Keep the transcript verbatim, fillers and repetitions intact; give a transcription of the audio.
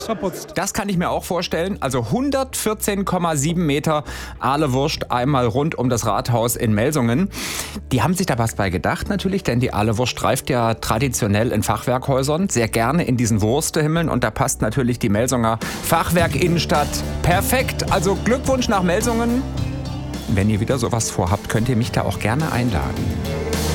verputzt. Das kann ich mir auch vorstellen. Also hundertvierzehn Komma sieben Meter Ahlewurst einmal rund um das Rathaus in Melsungen. Die haben sich da was bei gedacht natürlich, denn die Ahlewurst streift ja traditionell in Fachwerkhäusern, sehr gerne in diesen Wurstehimmeln. Und da passt natürlich die Melsunger Fachwerk-Innenstadt perfekt. Also Glückwunsch nach Melsungen. Wenn ihr wieder sowas vorhabt, könnt ihr mich da auch gerne einladen.